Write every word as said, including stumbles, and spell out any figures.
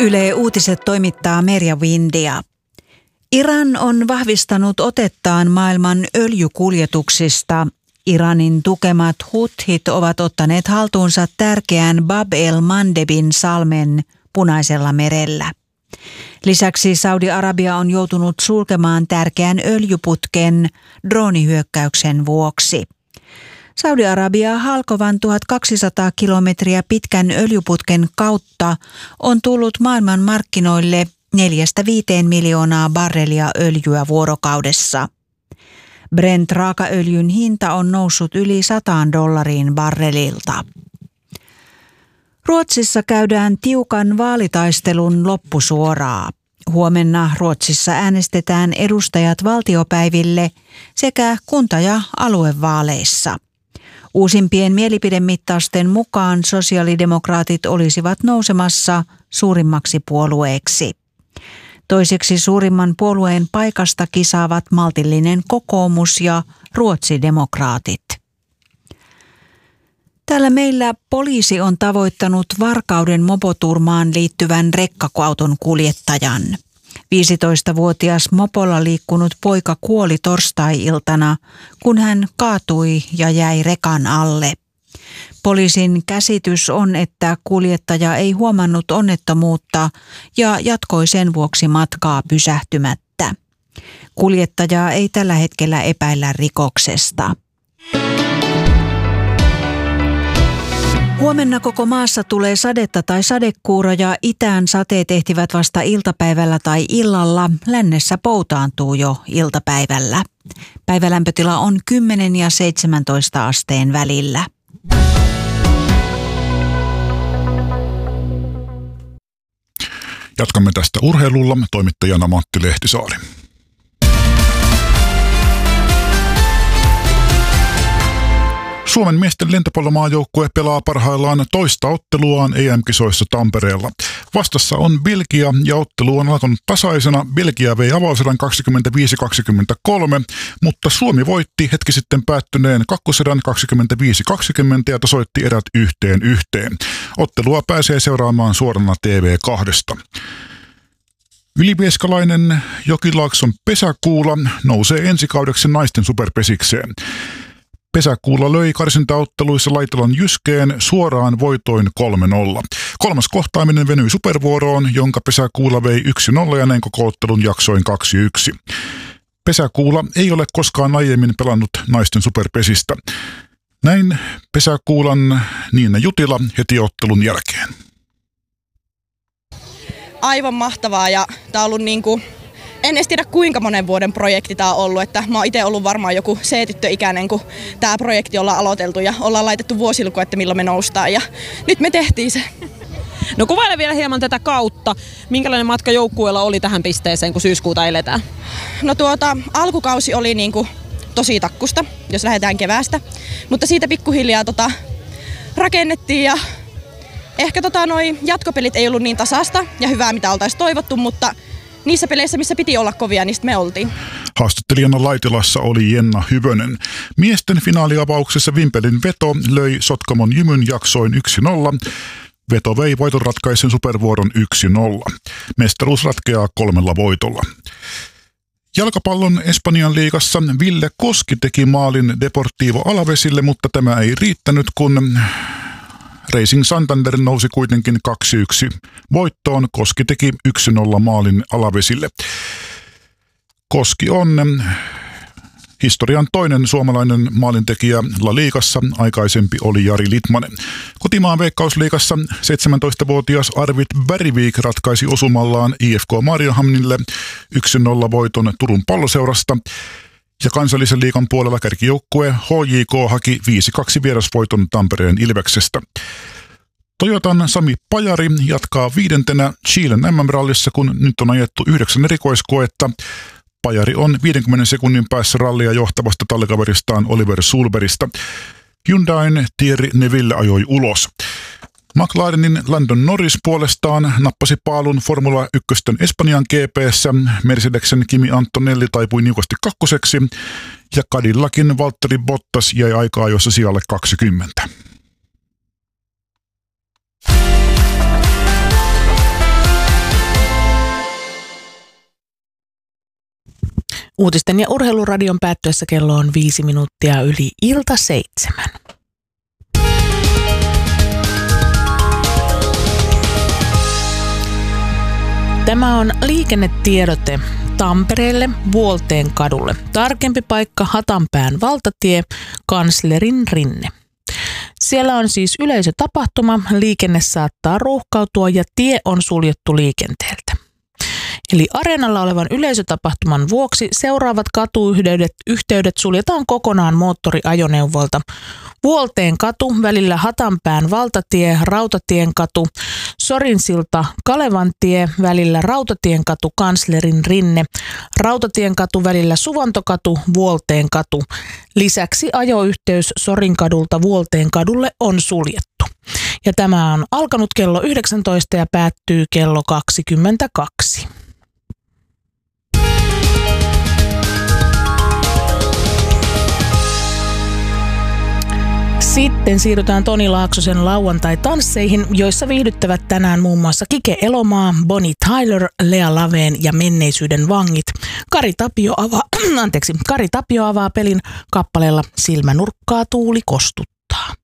Yle Uutiset toimittaa Merja Windia. Iran on vahvistanut otettaan maailman öljykuljetuksista. Iranin tukemat Huthit ovat ottaneet haltuunsa tärkeän Bab el-Mandebin salmen Punaisella merellä. Lisäksi Saudi-Arabia on joutunut sulkemaan tärkeän öljyputken droonihyökkäyksen vuoksi. Saudi-Arabia halkovan tuhatkaksisataa kilometriä pitkän öljyputken kautta on tullut maailman markkinoille neljästä viiteen miljoonaa barrelia öljyä vuorokaudessa. Brent-raakaöljyn hinta on noussut yli sataan dollariin barrelilta. Ruotsissa käydään tiukan vaalitaistelun loppusuoraa. Huomenna Ruotsissa äänestetään edustajat valtiopäiville sekä kunta- ja aluevaaleissa. Uusimpien mielipidemittausten mukaan sosiaalidemokraatit olisivat nousemassa suurimmaksi puolueeksi. Toiseksi suurimman puolueen paikasta kisaavat maltillinen kokoomus ja ruotsidemokraatit. Täällä meillä poliisi on tavoittanut Varkauden mopoturmaan liittyvän rekkaauton kuljettajan. viisitoistavuotias mopolla liikkunut poika kuoli torstai-iltana, kun hän kaatui ja jäi rekan alle. Poliisin käsitys on, että kuljettaja ei huomannut onnettomuutta ja jatkoi sen vuoksi matkaa pysähtymättä. Kuljettajaa ei tällä hetkellä epäillä rikoksesta. Huomenna koko maassa tulee sadetta tai sadekuuroja. Itään sateet ehtivät vasta iltapäivällä tai illalla. Lännessä poutaantuu jo iltapäivällä. Päivälämpötila on kymmenen ja seitsemäntoista asteen välillä. Jatkamme tästä urheilulla. Toimittajana Matti Lehtisaari. Suomen miesten lentopallomaajoukkue pelaa parhaillaan toista otteluaan E M-kisoissa Tampereella. Vastassa on Belgia ja ottelu on alkanut tasaisena. Belgia vei avauserän kaksikymmentäviisi kaksikymmentäkolme, mutta Suomi voitti hetki sitten päättyneen kakkoserän kaksikymmentäviisi kaksikymmentä ja tasoitti erät yhteen yhteen. Ottelua pääsee seuraamaan suorana T V kahdesta. Ylivieskalainen Jokilaakson Pesäkuula nousee ensi kaudeksi naisten superpesikseen. Pesäkuula löi karsintaotteluissa Laitelan Jyskeen suoraan voitoin kolme nolla. Kolmas kohtaaminen venyi supervuoroon, jonka Pesäkuula vei yksi nolla ja näin koko ottelun jaksoin kaksi yksi. Pesäkuula ei ole koskaan aiemmin pelannut naisten superpesistä. Näin Pesäkuulan Niina Jutila heti ottelun jälkeen. Aivan mahtavaa ja tää on ollut niinku... En edes tiedä kuinka monen vuoden projekti tämä on ollut, että mä oon itse ollut varmaan joku C-tyttöikäinen, kun tämä projekti ollaan aloiteltu ja ollaan laitettu vuosiluku, että milloin me noustaan ja nyt me tehtiin se. No kuvaile vielä hieman tätä kautta. Minkälainen matka joukkueella oli tähän pisteeseen, kun syyskuuta eletään? No tuota, alkukausi oli niinku tosi takkusta, jos lähdetään keväästä, mutta siitä pikkuhiljaa tota, rakennettiin ja ehkä tota, noi jatkopelit ei ollut niin tasasta ja hyvää mitä oltaisiin toivottu, mutta niissä peleissä, missä piti olla kovia, niistä me oltiin. Haastattelijana Laitilassa oli Jenna Hyvönen. Miesten finaaliavauksessa Vimpelin Veto löi Sotkamon Jymyn jaksoin yksi nolla. Veto vei voiton ratkaisen supervuoron yksi nolla. Mestaruus ratkeaa kolmella voitolla. Jalkapallon Espanjan liigassa Ville Koski teki maalin Deportivo Alavesille, mutta tämä ei riittänyt, kun Racing Santander nousi kuitenkin kaksi yksi voittoon. Koski teki yksi nolla maalin Alavesille. Koski on historian toinen suomalainen maalintekijä La Ligassa. Aikaisempi oli Jari Litmanen. Kotimaan Veikkausliigassa seitsemäntoistavuotias Arvid Bergvik ratkaisi osumallaan I F K Mariehamnille yksi nolla voiton Turun Palloseurasta. Ja kansallisen liigan puolella kärkijoukkue H J K haki viisi kaksi vierasvoiton Tampereen Ilveksestä. Toyotan Sami Pajari jatkaa viidentenä Chilen M M-rallissa, kun nyt on ajettu yhdeksän erikoiskoetta. Pajari on viidenkymmenen sekunnin päässä rallia johtavasta tallikaveristaan Oliver Sulberista. Hyundain Thierry Neville ajoi ulos. McLarenin Landon Norris puolestaan nappasi paalun Formula yksi Espanjan G P:ssä. Mercedesen Kimi Antonelli taipui niukasti kakkoseksi ja Cadillacin Valtteri Bottas jäi aikaa jossa sijalle kaksikymmentä. Uutisten ja urheiluradion päättyessä kello on viisi minuuttia yli ilta seitsemän. Tämä on liikennetiedote Tampereelle Vuolteen kadulle. Tarkempi paikka Hatanpään valtatie, Kanslerin rinne. Siellä on siis yleisötapahtuma, liikenne saattaa ruuhkautua ja tie on suljettu liikenteeltä. Eli areenalla olevan yleisötapahtuman vuoksi seuraavat katuyhteydet yhteydet suljetaan kokonaan moottoriajoneuvolta. Vuolteen katu välillä Hatanpään valtatie, Rautatien katu, Sorinsilta Kalevantie välillä Rautatien katu, Kanslerin rinne, Rautatien katu välillä Suvontokatu, Vuolteen katu. Lisäksi ajoyhteys Sorinkadulta Vuolteen kadulle on suljettu. Ja tämä on alkanut kello yhdeksäntoista ja päättyy kello kaksikymmentäkaksi. Sitten siirrytään Toni Laaksosen lauantai-tansseihin, joissa viihdyttävät tänään muun muassa Kike Elomaa, Bonnie Tyler, Lea Laveen ja Menneisyyden vangit. Kari Tapio avaa, anteeksi, Kari Tapio avaa pelin kappaleella Silmänurkkaa tuuli kostuttaa.